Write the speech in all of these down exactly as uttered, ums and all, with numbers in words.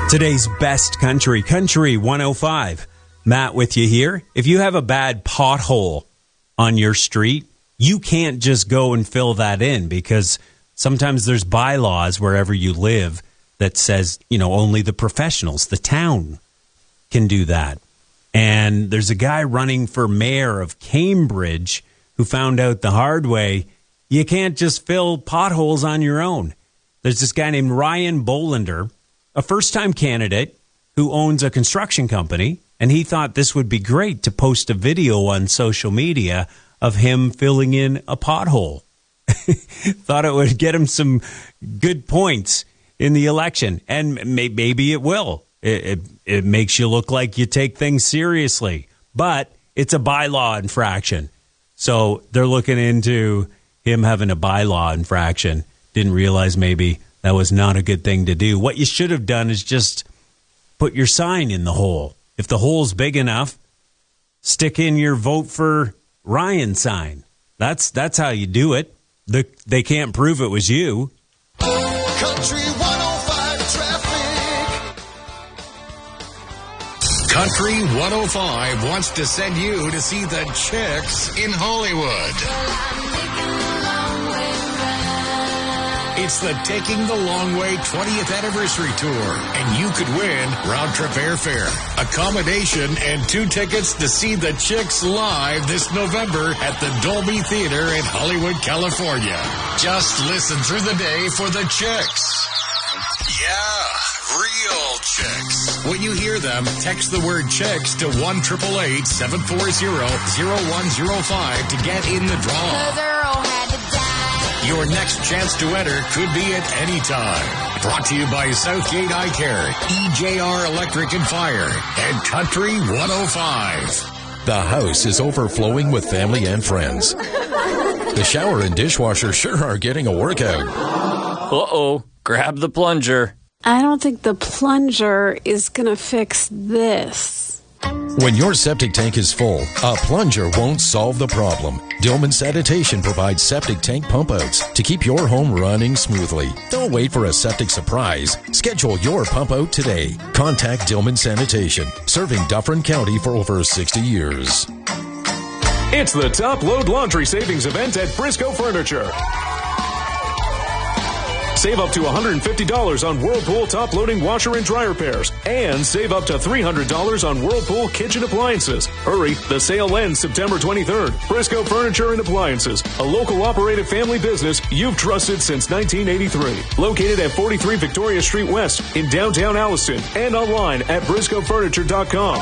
Today's best country, Country one oh five. Matt with you here. If you have a bad pothole on your street, you can't just go and fill that in, because sometimes there's bylaws wherever you live that says, you know, only the professionals, the town, can do that. And there's a guy running for mayor of Cambridge who found out the hard way, you can't just fill potholes on your own. There's this guy named Ryan Bolander, a first-time candidate who owns a construction company, and he thought this would be great to post a video on social media of him filling in a pothole. Thought it would get him some good points in the election, and may- maybe it will. It, it, it makes you look like you take things seriously, but it's a bylaw infraction. So they're looking into him having a bylaw infraction. Didn't realize maybe that was not a good thing to do. What you should have done is just put your sign in the hole. If the hole's big enough, stick in your vote for Ryan sign. That's that's how you do it. The, they can't prove it was you. Country one oh five traffic. Country one oh five wants to send you to see the Chicks in Hollywood. It's the Taking the Long Way twentieth Anniversary Tour, and you could win round-trip airfare, accommodation, and two tickets to see the Chicks live this November at the Dolby Theater in Hollywood, California. Just listen through the day for the Chicks. Yeah, real Chicks. When you hear them, text the word Chicks to one eight eight eight, seven four zero, zero one zero five to get in the draw. Your next chance to enter could be at any time. Brought to you by Southgate Eye Care, E J R Electric and Fire, and Country one oh five. The house is overflowing with family and friends. The shower and dishwasher sure are getting a workout. Uh-oh, grab the plunger. I don't think the plunger is going to fix this. When your septic tank is full, a plunger won't solve the problem. Dillman Sanitation provides septic tank pump outs to keep your home running smoothly. Don't wait for a septic surprise. Schedule your pump out today. Contact Dillman Sanitation, serving Dufferin County for over sixty years. It's the Top Load Laundry Savings Event at Briscoe Furniture. Save up to one hundred fifty dollars on Whirlpool top-loading washer and dryer pairs. And save up to three hundred dollars on Whirlpool kitchen appliances. Hurry, the sale ends September twenty-third. Briscoe Furniture and Appliances, a local operated family business you've trusted since nineteen eighty-three. Located at forty-three Victoria Street West in downtown Alliston and online at briscoe furniture dot com.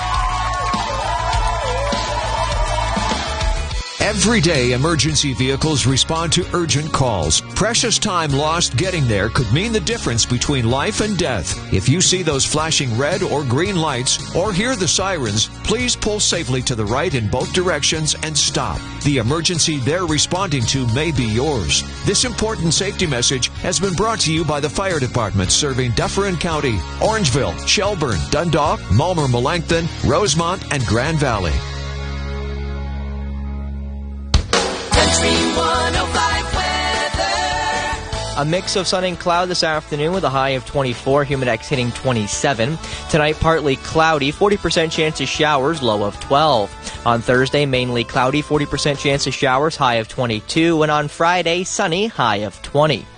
Every day, emergency vehicles respond to urgent calls. Precious time lost getting there could mean the difference between life and death. If you see those flashing red or green lights or hear the sirens, please pull safely to the right in both directions and stop. The emergency they're responding to may be yours. This important safety message has been brought to you by the fire department serving Dufferin County, Orangeville, Shelburne, Dundalk, Mulmer, Melanchthon, Rosemont, and Grand Valley. A mix of sun and cloud this afternoon with a high of twenty-four, Humidex hitting twenty-seven. Tonight, partly cloudy, forty percent chance of showers, low of twelve. On Thursday, mainly cloudy, forty percent chance of showers, high of twenty-two. And on Friday, sunny, high of twenty.